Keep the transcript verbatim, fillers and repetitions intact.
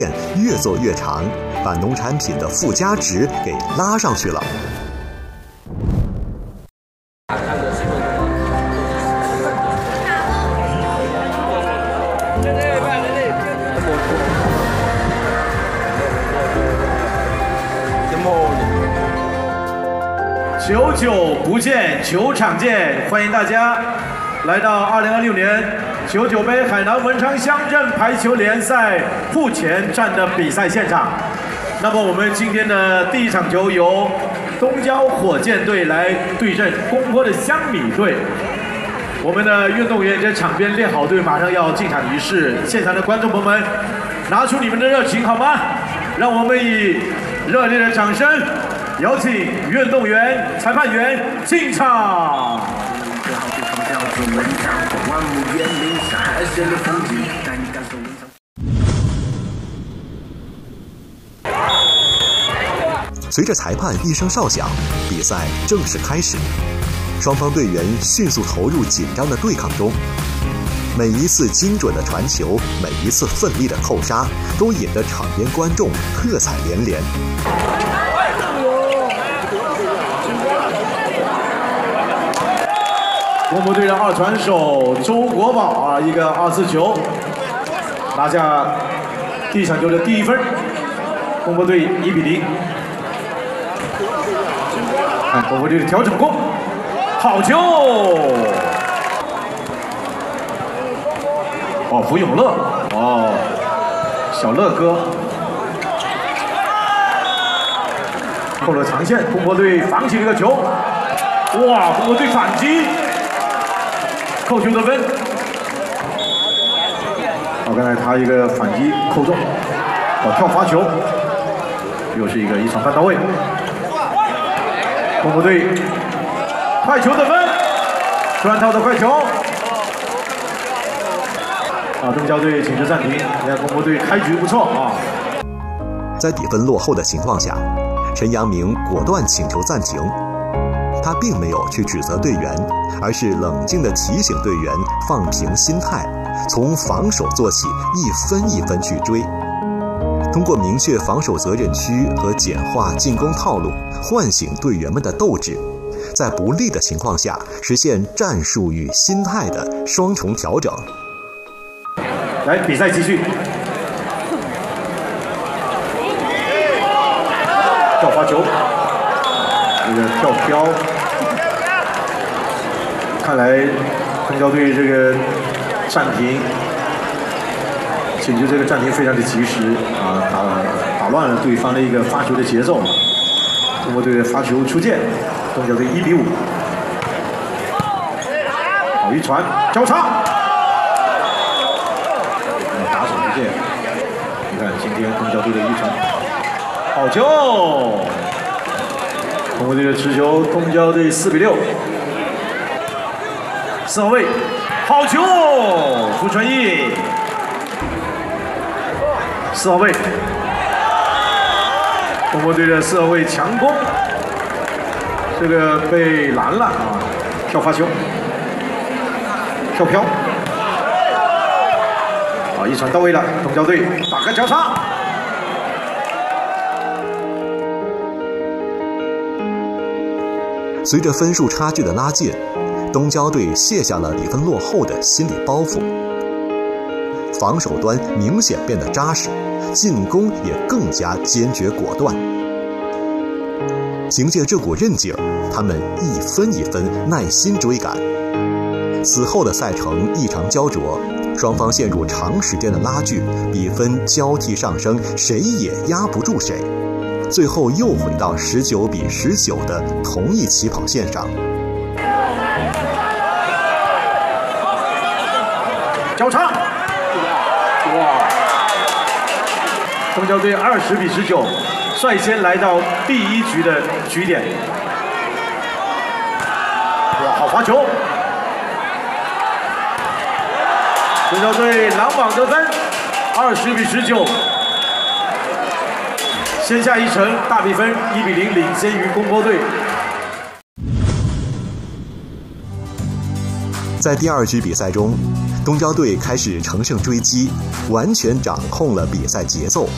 越做越长，把农产品的附加值给拉上去了。 久久不见，球场见！欢迎大家来到二零二六年九九杯海南文昌乡镇排球联赛铺前站的比赛现场。那么我们今天的第一场球由东郊火箭队来对阵公坡的香米队。我们的运动员在场边练好队，马上要进场仪式。现场的观众朋友们，拿出你们的热情好吗？让我们以热烈的掌声。 有请运动员、裁判员进场。 随着裁判一声哨响，比赛正式开始。双方队员迅速投入紧张的对抗中，每一次精准的传球，每一次奋力的扣杀，都引得场边观众喝彩连连。 公坡队的二传手周国宝啊，一个二次球，拿下第一场球的第一分。公坡队一比零。看公坡队的调整攻，好球！哦，胡永乐，哦，小乐哥，扣了长线，公坡队防起了一个球。哇，公坡队反击！ 扣球得分，好，刚才他一个反击扣中，哦，跳罚球，又是一个一传半到位。公坡队快球得分，专套的快球。啊，东郊队请求暂停，你看公坡队开局不错啊。 在比分落后的情况下，陈阳明果断请求暂停。 他并没有去指责队员，而是冷静地提醒队员放平心态，从防守做起，一分一分去追。通过明确防守责任区和简化进攻套路，唤醒队员们的斗志，在不利的情况下实现战术与心态的双重调整。 来，比赛继续。跳罚球。 这个跳飘，看来东郊队这个暂停，请求这个暂停非常的及时啊，打打乱了对方的一个发球的节奏。中国队的发球出界，东郊队一比五。好一传，交叉，打手出界。你看今天东郊队的一传，好球！ 中国队的持球，东郊队四比六。四号位，好球，傅传义。四号位，中国队的四号位强攻，这个被拦了啊！跳发球，跳飘，好一传到位了，东郊队打开交叉。 随着分数差距的拉近，东郊队卸下了比分落后的心理包袱，防守端明显变得扎实，进攻也更加坚决果断。凭借这股韧劲儿，他们一分一分耐心追赶。此后的赛程异常焦灼，双方陷入长时间的拉锯，比分交替上升，谁也压不住谁。 最后又回到十九比十九的同一起跑线上。 交叉，哇！东郊队二十比十九，率先来到第一局的局点。哇，好罚球！东郊队狼榜得分，二十比十九。 先下一城，大比分一比零领先于公坡队。 在第二局比赛中，东郊队开始乘胜追击，完全掌控了比赛节奏，